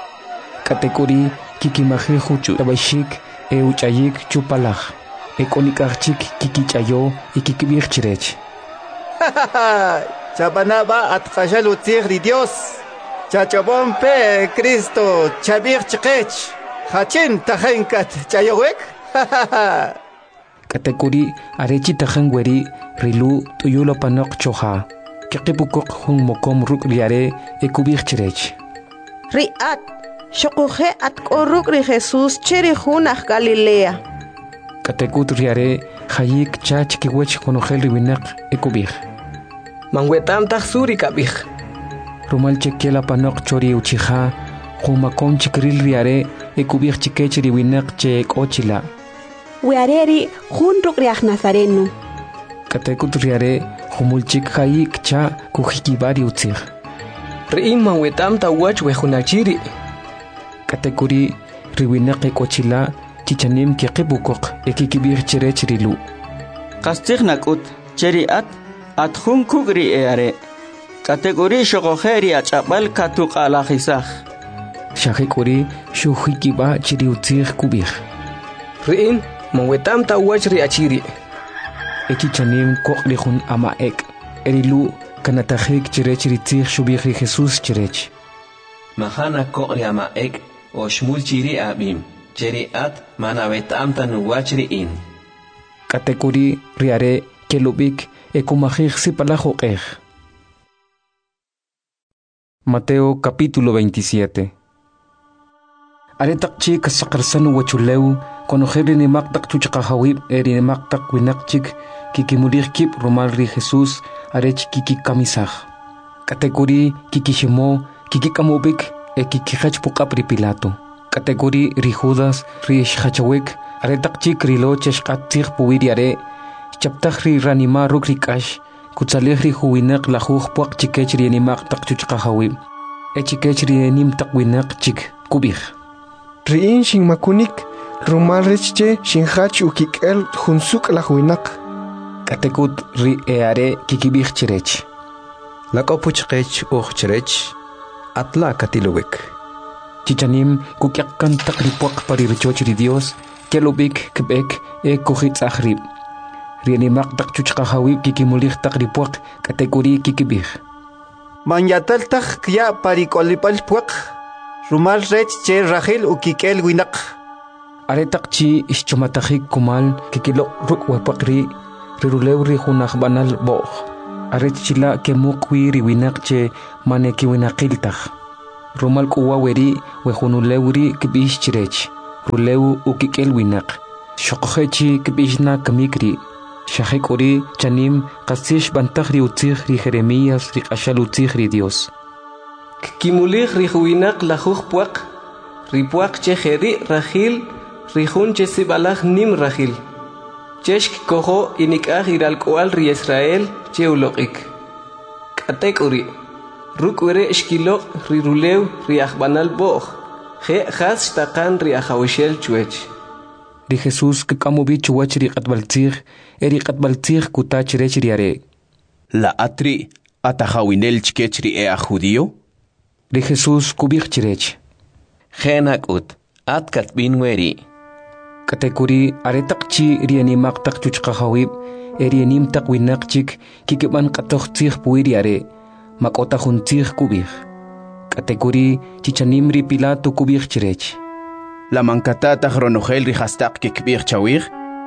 Katekuri kikimajiju tabashik e uchayik chupalaj. Ekonikachik kikichayo y kikibij chirech. Chabanaba at kashalutzig ri Dios. Chachabon pe Cristo chabij chqech. Hachin tajenkat chayowek. Katekuri arechi tajangweri rilu tuyulo panok choja. Kikipukok hun mokom ruk riare ekubij chirech. Riat, shokuje at koruk ri Jesús chiri junaj Galilea. Katekut riare hayik chach kiwech konogel riwinak ekubij. Manwetam taj suri kabij. Rumal chekiela panok chori uchija humakom chikril riare ekubij chikech riwinak che ekochila. Weareri junruk riaj Nazareno. Katekut riare humulchik hayik cha kujikibari utzig. Riim manwetam tawach wejunachiri. Katekuri riwinak ekochila chichanim kikibukok ekikibij chirech rilu. Kastig nakut cheriat at hun kugri eare. Kategori shokojeri achapal katuk alajisaj. Shakikuri shujikiba chiri utzig kubij. Riim manwetam tawach ri achiri. Echichanim koklijun ama ek. Erilu kanatajik chirech ritzig shubij ri Jesús chirech. Mahana kokri ama ek o shmul chiri abim. Cheri at manavetam tanuwach ri in. Katekuri riare kelubik ekumajig sipalajokej. Mateo capítulo veintisiete. Aretakchi kasakarsanu wachuleu konojeri ni maktak chuchqajawib eri ni maktak winakchik kikimulig kip romal ri Jesús arech kikikamisaj. Katekuri kikishimo kikikamubik e kikijach puqap ri Pilato. Kategori ri Judas ri shachawek aretakchi krilo cheshqatzig puwiri are chaptaj ri ranima ruk ri kash kutsalej ri huwinak lajuj puaq chikech ri animaq tak chuchqajawib e chikech ri enim tak winak chik kubij. Riin shin makunik rumal richche shinhach ukikel junsuk la huinak. Katekut ri eare kikibij chirech. Lakopuchqech uj chirech atla katilowek. Chichanim kukyakan takripuak parirchoch ri Dios kelubik kebek e kujit ahrib. Rianimak tak chuchqajawib kikimulig takripuak kategori kikibij. Manyatal tak kya parikolipal puak. Rumal rech che Rachel ukikel winak. Aretak chi ischumatajik kumal kikilo ruk wapakri rirulew ri hunaq banal boj. Arech chila ke mukwi ri winak che mane ki winaqiltaj. Rumal kuwa weri we hunulewri kibish chirech. Rulew ukikel winak. Shoqhechi kibishna kamikri. Shahik uri chanim qasish bantaj ri utzig ri Jeremías ri qashal utzig ri Dios. Kimulig ri huinak la juj puak. Ri puak che jeri rajil ri hun che sibalaj nim rajil. Cheshk kojo inikaj iral kual ri Israel che uloqik. Katek uri. Ruk were eshkilok ri rulew ri ajbanal boj. Je jas shtakan ri ajawishel chuech. Ri Jesús que kamubi chuach ri qatbaltzig eri qatbaltzig kutach rech ri are. La atri atajawinel chkech ri ea judío. Ri Jesús kubich chirech. Genak ut at katbin weri. Katekuri aretaqchi ri animaq taq chuchqahawib eri anim taq winaqchik kikiban qatoqtzig puiri are makota juntzig kubich. Katekuri chichanim ri Pilato kubich chirech. La mancatata ronogel ri hastaq kikbich chawir.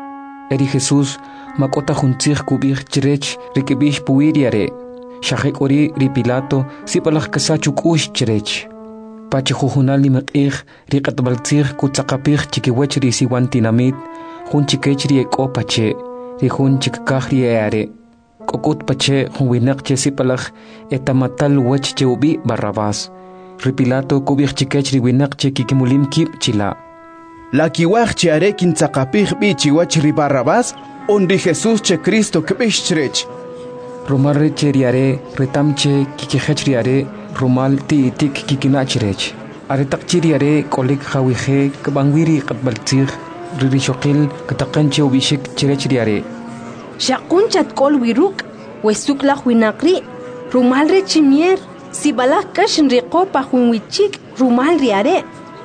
Eri Jesús makota juntzig kubich chirech ri kibish puiri are. Shahek ori ri Pilato sipalaj kasachuk ush chirech. Pachi jujunal ni maq'ij ri qatbaltzig kutzaqapij chikiwech ri siwantinamit jun chikech ri eko pache ri jun chikkaj ri eare. Kokut pache jun winaq che sipalaj etamatal wech che ubi Barrabás. Ri Pilato kubich chikech ri winaq che kikimulim kib chila. La kiwaj che are kintzaqapij bi chiwach ri Barrabás on ri Jesús che Cristo kbish chirech. Rumal che ri are retamche kikijech ri are rumal ti itik kikinachirech. Are taqchiri are kolik khawije kabangwiri qatbaltzig riri shoqil kataqanche ubishik chirech ri are. Shaqun chatkol wiruk wesuk la winaqri rumal re chimier si balak kashin riqo pa hunwichik rumal ri are.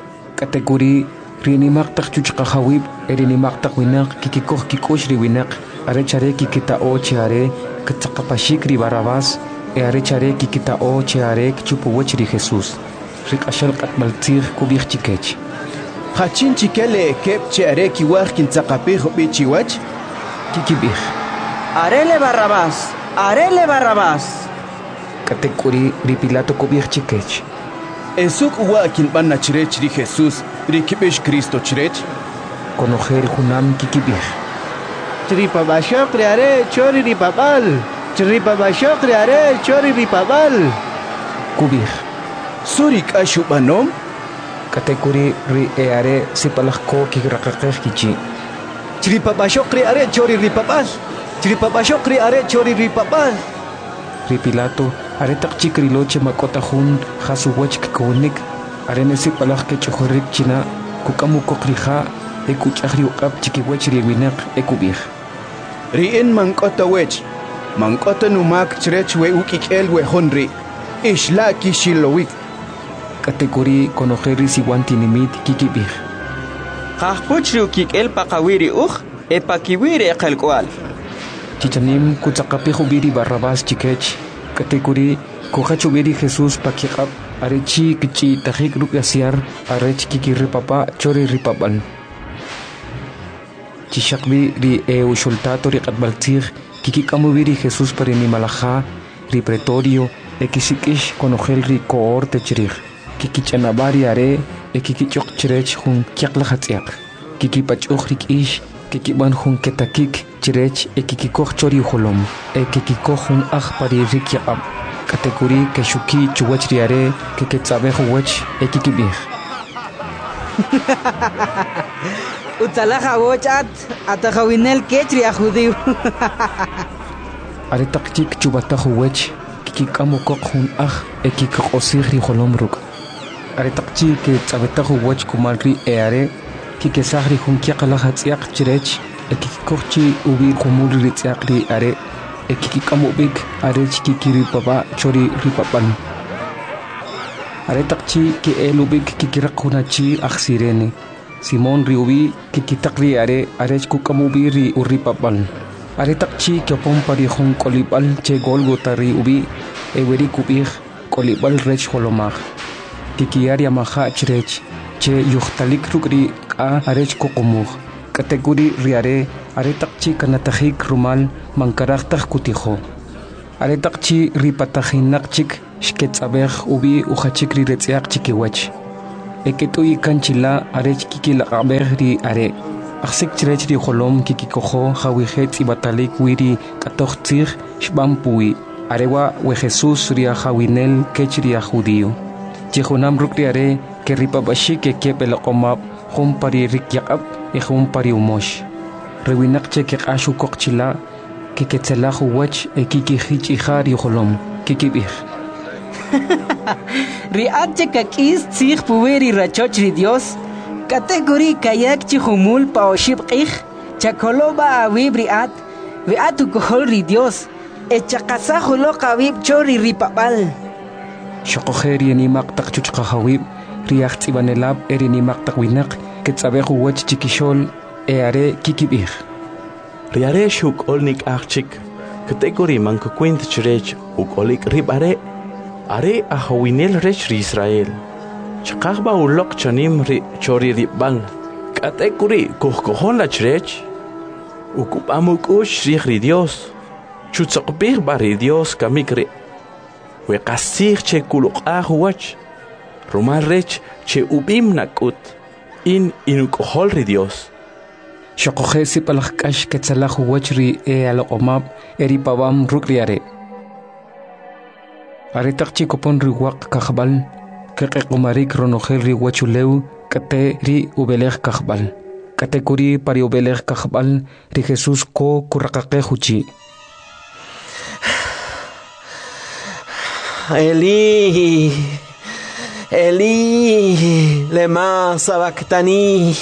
Kategori rini maqtaq chuchqahawib erini maqtaq winaq kikikoh kikosh ri winaq are chare kikita o chare katzaqapashik ri Barrabás e are chare kikita o chare chupuwech ri Jesús. Rik ashal qatmaltzig kubich chikech. Hachin chikele kep chare kiwaj kintzaqapij bi chiwach kikibich. Arele Barrabás, arele Barrabás. Katekuri ri Pilato kubich chikech. Esuk uwa kinbanna chirech ri Jesús ri kibish Cristo chirech. Konogel junam kikibich. Tripa bashok ri are chori ri papal. Tripa bashok ri are chori ri papal. Kubich. Surik ashubanom. Katekuri ri eare sipalaj ko kirakakej kichi. Tripa bashok ri are chori ri papal. Tripa bashok ri are chori ri papal. Ri Pilato are taqchik ri loche makota jun jasuwech kikonik are nesipalaj ke chojorik china kukamu kokrija e kuchahri uqab chikiwech ri winaq e kubich. Ri en mankota wech mankota numak chirech we ukikel we honri ishla kishilowik. Kategori konojeri siwantinimit kikibich. Qahpuch ri ukikel paqawiri uj e pakiwiri e qalkwal. Chichanim kutzaqapij ubiri Barrabás chikech. Kategori kojachubiri Jesús pakiqab arechi kichi tajik rupiasiar arech kikiri papa chori ripapal. Chishakbi ri e ushultato ri qatbaltzig kikikamubiri Jesús parini malaja ri pretorio e kisikish konojel ri cohorte chirij. Kikichanabari are e kikichok chirech jun kiaqlajatsiaq. Kikipach'uj ri k'ish kikiban jun ketakik chirech e kikikoh chori ujolom e kikikoh jun aj pari ri kiaqab. Kategori keshuki chuwach ri are kiketzabe juwech e kikibij. Utalaja wochat atajawinel kech ri judío. Are taqchik chubata juwech kikikamu jun aj e kikqosij ri jolom ruk. Are taqchi ke tzabeta juwech kumal ri e are kikesaj ri jun kiaqlajatsiaq chirech e kikikohchi ubi jumul ri tsiaq ri are e kikikamubik are kikiri papa chori ri papal. Are taqchi ke elubik kikiraq junachi aj sirene. Simón ri ubi kikitak ri are are kukamubi ri uri papal. Are taqchi ke pompari jun kolibal che Golgota ri ubi e weri kubij kolibal rech holomaj. Kikiari amaja chirech che yuhtalik rukri a arech kukumug. Kategori riare aretakchi kanatajik rumal mankaraktaj kutijo. Aretakchi ripatajinakchik shketzabej ubi uhachik riretziak chikiwach. Eketui kanchila arech kikilakabej ri are. Aksik chirech ri holom kikikojo jawijet ibatalik wiri katochtzig shbampui. Arewa we Jesús ria jawinel kech ria judío. Jehunam rukriare que ripabashik ke kepelaqomab hum pari rikyaqab e hum pari umosh. Rewinakche ke ashu kokchila que ketzelahu wach e kiki hich ijar y holom kikibir. Riatche kakis tzig puweri rachoch ri Dios. Kategori kayak chihumul paoshib qih. Chakoloba awib riat. Viatu kohol ri Dios. Echakasajo lo kawib chori ripapal. Shokojeri ni maktak chuchkahawib. Riacht ibanelab eri ni maktak winak. Ketzabehu wach chikishol e are kikibir. Riare shuk olnik achik. Kategori manko kwint chirech uk olik ribare. Are ahawinel rech ri Israel. Chakahba ulok chanim ri chori ribal. Kategori kuhkohon la chirech. Ukup amuk ush ri Dios. Chutzakbir bari Dios kamikri. We kasir che kuluk ahuach. Rumal rech che ubim nakut. In inukohol ri Dios. Shokoje sipalakash ketzalahu wachri e alomab eri pabam rukriare. Aretakchi kopon ri wak kahbal. Kekekomarik ronogel ri wachuleu kate ri ubelej kahbal. Kategori pari ubelej kahbal ri Jesús ko kurakake huchi. Eli, Eli, lema sabactani.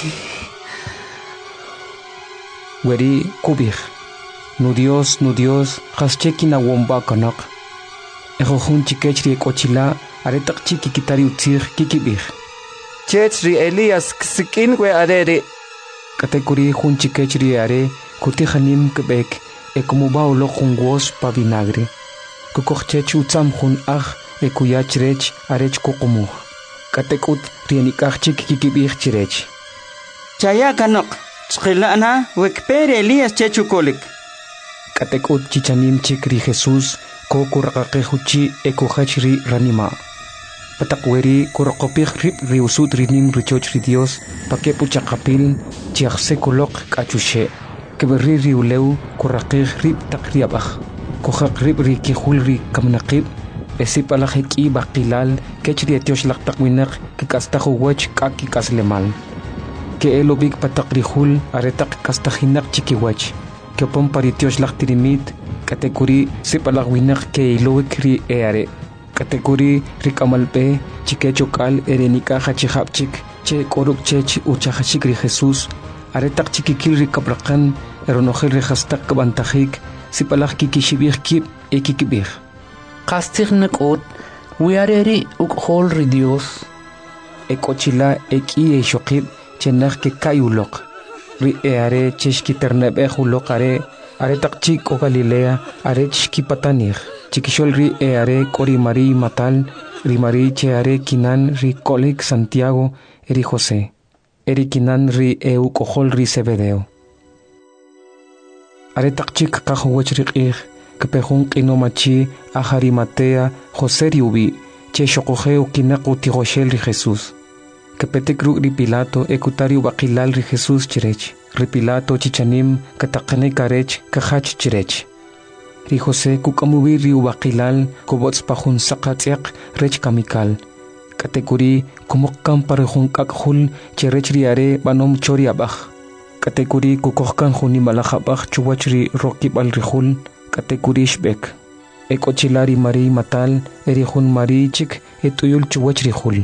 Weri kubir. Nu Dios, nu Dios, haschekina womba kanak. Ejohun chikechri kochila, aretak chiki kitari utzir kikibir. Chechri Elias ksikin we arere. Kategori hun chikechri are, kutihanim kebek, e como bao lo jungos pa vinagre. Kukochech utzam hun ach, e kuyachrech arech kokomu. Katekut rienikachik kikibir chirech. Chaya kanok. Chqilana wekpere Elias chechukolik. Katekut chichanim chikri Jesús ko kurakake huchi ekojachri ranima. Patakweri kurakopich rip riusut rinim richoch ri Dios pakepu chakapil chiakse kolok kachushe. Keberi riuleu kurakich rip takriabach. Kojak rip ri kihul ri kamnakib esipalajek i bakilal kechri etiosh laktakwinak kikastahu wach kaki kaslemal. Que elobik patakrihul aretak kastahinak chikiwach. Que opon paritios laktirimit kategori sipalagwinak ke ilowik ri eare. Kategori rikamalpe chikechokal erenika hachihapchik che koruk chech uchahachik ri Jesús. Aretak chikikil rikabrakan eronojel rehastak kabantajik sipalag kikishibir kip ekikibir. Kastig nekot wiareri ukhol ri Dios. Ekochila eki e shokib chenach ke kayulok. Ri eare cheshki ternebe hulok are are takchik o Galilea are chki patanir. Chikishol ri eare kori mari matal ri mari che are kinan ri kolik Santiago eri José. Eri kinan ri eu kohol ri Zebedeo. Are takchik kahuwech ri qih kepehun qinomachi ahari Matea José riubi che shokojeu kinaku tigoshel ri Jesús. Que petekru ri Pilato ekutario bakilal ri Jesús chirech. Ri Pilato chichanim katakane karech kahach chirech. Ri José kukamubi ri bakilal kobots pahun sakatiak rech kamikal. Kategori kumokkan parehun kakhul chirech ri are banom chori abach. Kategori kukokkan huni malakhabach chuwach ri rokibal ri hul. Kategori shbek. Ekochilari mari matal erihun mari chik etuyul chuwach ri hul.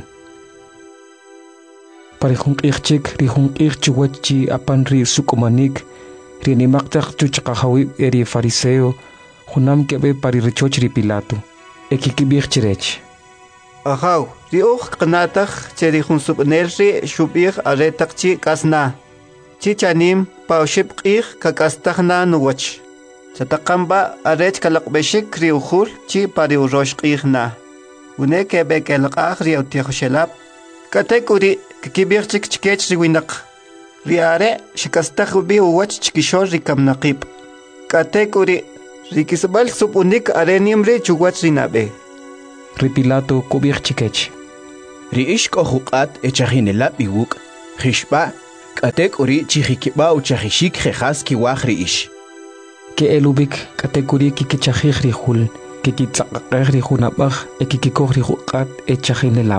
Parehun ichchik rihun ichchiwachi apan ri sukumanik rinimaktak chuchakahawib eri fariseo hunam kebe pari richoch ri Pilato ekikibich chirech. Ahaw ri uch qnatak che rihun subnel ri shubich aretak chi kasna chichanim paushib qih kakastahna nuwach chatakamba arech kalaqbeshik ri ukhul chi pari urosh qihna une kebe kelqah ri utihshelab katekuri kibirchik chikech riwinak riare shikastaq bi uwach chikishor rikam naqib. Kate kuri rikisbal supunik arenimre chuwach rinabe. Ri Pilato kubir chikech. Ri ishko huqat echajinela biwuk. Khishba kate kuri chihikiba u chahishik khas ki wahri ish. Ke elubik kate kuri kikichahih ri hul. Kikitzaqaqeh ri hunabaj e kikikoh ri huqat echajinela.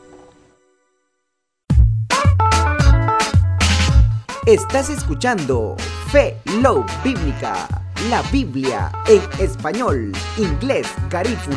Estás escuchando Fe Love Bíblica, la Biblia en español, inglés, garífuna.